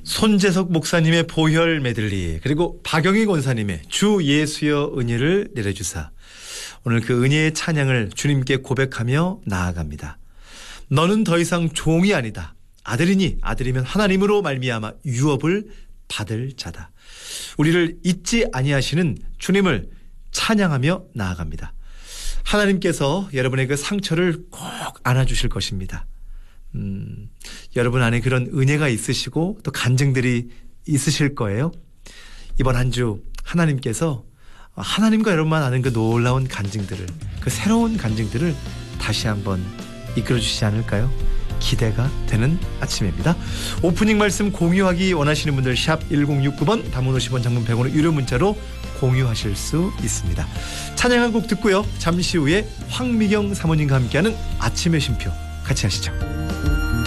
손재석 목사님의 보혈 메들리, 그리고 박영희 권사님의 주 예수여 은혜를 내려주사. 오늘 그 은혜의 찬양을 주님께 고백하며 나아갑니다. 너는 더 이상 종이 아니다. 아들이니 아들이면 하나님으로 말미암아 유업을 받을 자다. 우리를 잊지 아니하시는 주님을 찬양하며 나아갑니다. 하나님께서 여러분의 그 상처를 꼭 안아주실 것입니다. 여러분 안에 그런 은혜가 있으시고 또 간증들이 있으실 거예요. 이번 한 주 하나님께서 하나님과 여러분만 아는 그 놀라운 간증들을, 그 새로운 간증들을 다시 한번 이끌어주시지 않을까요? 기대가 되는 아침입니다. 오프닝 말씀 공유하기 원하시는 분들 샵 1069번, 단문 50원, 장문 100원의 유료 문자로 공유하실 수 있습니다. 찬양 한 곡 듣고요. 잠시 후에 황미경 사모님과 함께하는 아침의 쉼표 같이 하시죠.